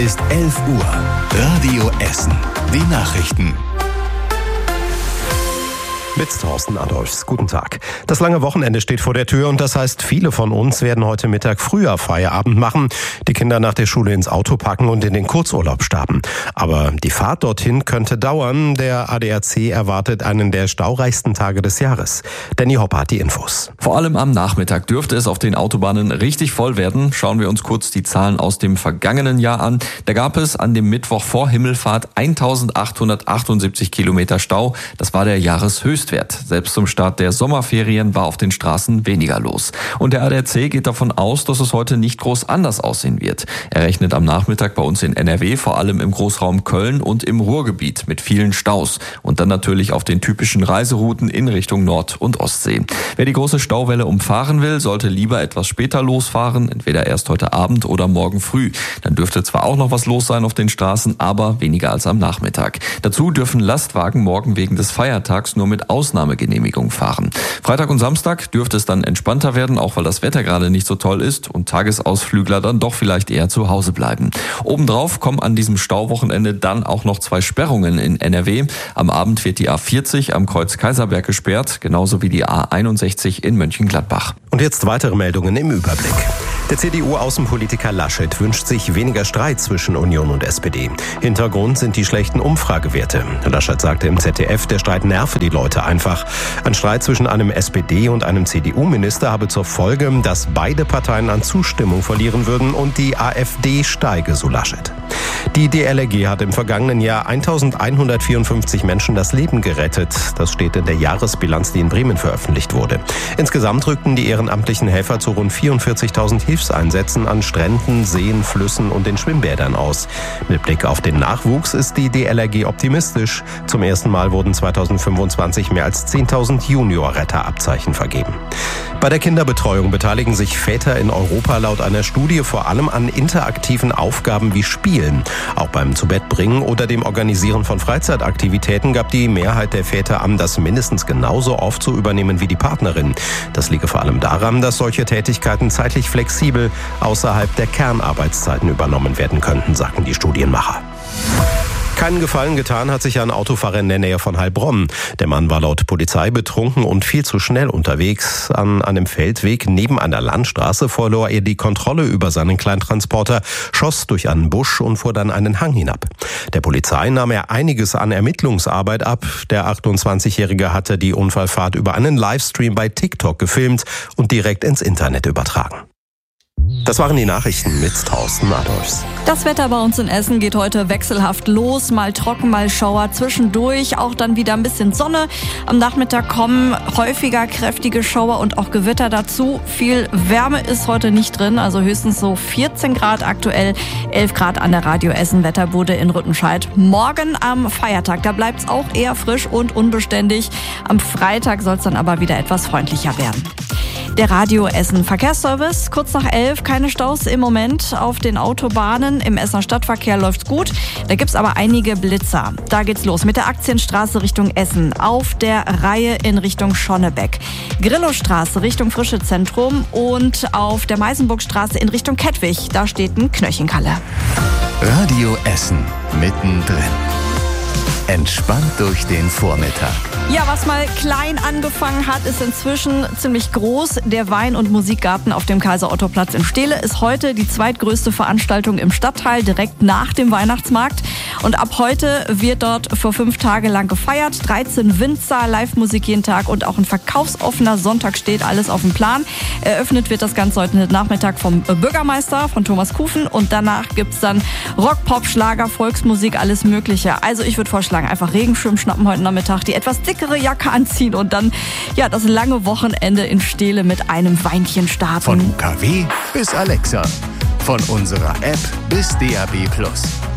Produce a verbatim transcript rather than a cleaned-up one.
Ist elf Uhr. Radio Essen. Die Nachrichten. Mit Thorsten Adolfs. Guten Tag. Das lange Wochenende steht vor der Tür und das heißt, viele von uns werden heute Mittag früher Feierabend machen, die Kinder nach der Schule ins Auto packen und in den Kurzurlaub starten. Aber die Fahrt dorthin könnte dauern. Der A D A C erwartet einen der staureichsten Tage des Jahres. Danny Hopper hat die Infos. Vor allem am Nachmittag dürfte es auf den Autobahnen richtig voll werden. Schauen wir uns kurz die Zahlen aus dem vergangenen Jahr an. Da gab es an dem Mittwoch vor Himmelfahrt eintausendachthundertachtundsiebzig Kilometer Stau. Das war der Jahreshöchstwert. Selbst zum Start der Sommerferien war auf den Straßen weniger los. Und der A D A C geht davon aus, dass es heute nicht groß anders aussehen wird. Er rechnet am Nachmittag bei uns in N R W, vor allem im Großraum Köln und im Ruhrgebiet mit vielen Staus. Und dann natürlich auf den typischen Reiserouten in Richtung Nord- und Ostsee. Wer die große Stauwelle umfahren will, sollte lieber etwas später losfahren, entweder erst heute Abend oder morgen früh. Dann dürfte zwar auch noch was los sein auf den Straßen, aber weniger als am Nachmittag. Dazu dürfen Lastwagen morgen wegen des Feiertags nur mit Ausnahmegenehmigung fahren. Freitag und Samstag dürfte es dann entspannter werden, auch weil das Wetter gerade nicht so toll ist und Tagesausflügler dann doch vielleicht eher zu Hause bleiben. Obendrauf kommen an diesem Stauwochenende dann auch noch zwei Sperrungen in N R W. Am Abend wird die A vierzig am Kreuz Kaiserberg gesperrt, genauso wie die A einundsechzig in Mönchengladbach. Und jetzt weitere Meldungen im Überblick. Der C D U-Außenpolitiker Laschet wünscht sich weniger Streit zwischen Union und S P D. Hintergrund sind die schlechten Umfragewerte. Laschet sagte im Z D F, der Streit nerve die Leute einfach. Ein Streit zwischen einem S P D- und einem C D U-Minister habe zur Folge, dass beide Parteien an Zustimmung verlieren würden und die AfD steige, so Laschet. Die D L R G hat im vergangenen Jahr eintausendeinhundertvierundfünfzig Menschen das Leben gerettet. Das steht in der Jahresbilanz, die in Bremen veröffentlicht wurde. Insgesamt rückten die ehrenamtlichen Helfer zu rund vierundvierzigtausend Hilfseinsätzen an Stränden, Seen, Flüssen und den Schwimmbädern aus. Mit Blick auf den Nachwuchs ist die D L R G optimistisch. Zum ersten Mal wurden zweitausendfünfundzwanzig mehr als zehntausend Junior-Retterabzeichen vergeben. Bei der Kinderbetreuung beteiligen sich Väter in Europa laut einer Studie vor allem an interaktiven Aufgaben wie Spielen. Auch beim Zubettbringen oder dem Organisieren von Freizeitaktivitäten gab die Mehrheit der Väter an, das mindestens genauso oft zu übernehmen wie die Partnerin. Das liege vor allem daran, dass solche Tätigkeiten zeitlich flexibel außerhalb der Kernarbeitszeiten übernommen werden könnten, sagten die Studienmacher. Keinen Gefallen getan hat sich ein Autofahrer in der Nähe von Heilbronn. Der Mann war laut Polizei betrunken und viel zu schnell unterwegs. An einem Feldweg neben einer Landstraße verlor er die Kontrolle über seinen Kleintransporter, schoss durch einen Busch und fuhr dann einen Hang hinab. Der Polizei nahm er einiges an Ermittlungsarbeit ab. Der achtundzwanzigjährige hatte die Unfallfahrt über einen Livestream bei TikTok gefilmt und direkt ins Internet übertragen. Das waren die Nachrichten mit Thorsten Adolfs. Das Wetter bei uns in Essen geht heute wechselhaft los. Mal trocken, mal Schauer. Zwischendurch auch dann wieder ein bisschen Sonne. Am Nachmittag kommen häufiger kräftige Schauer und auch Gewitter dazu. Viel Wärme ist heute nicht drin, also höchstens so vierzehn Grad aktuell, elf Grad an der Radio Essen Wetterbude in Rüttenscheid. Morgen am Feiertag, da bleibt es auch eher frisch und unbeständig. Am Freitag soll es dann aber wieder etwas freundlicher werden. Der Radio Essen Verkehrsservice, kurz nach elf, keine Staus im Moment auf den Autobahnen. Im Essener Stadtverkehr läuft's gut. Da gibt's aber einige Blitzer. Da geht's los mit der Aktienstraße Richtung Essen, auf der Reihe in Richtung Schonnebeck, Grillowstraße Richtung Frische Zentrum und auf der Meisenburgstraße in Richtung Kettwig. Da steht ein Knöchenkalle. Radio Essen mittendrin. Entspannt durch den Vormittag. Ja, was mal klein angefangen hat, ist inzwischen ziemlich groß. Der Wein- und Musikgarten auf dem Kaiser-Otto-Platz in Steele ist heute die zweitgrößte Veranstaltung im Stadtteil, direkt nach dem Weihnachtsmarkt. Und ab heute wird dort für fünf Tage lang gefeiert. dreizehn Winzer, Live-Musik jeden Tag und auch ein verkaufsoffener Sonntag steht alles auf dem Plan. Eröffnet wird das Ganze heute Nachmittag vom Bürgermeister, von Thomas Kufen. Und danach gibt's dann Rock, Pop, Schlager, Volksmusik, alles Mögliche. Also ich würde vorschlagen, einfach Regenschirm schnappen heute Nachmittag, die etwas dickere Jacke anziehen und dann ja das lange Wochenende in Steele mit einem Weinchen starten. Von U K W bis Alexa, von unserer App bis D A B plus.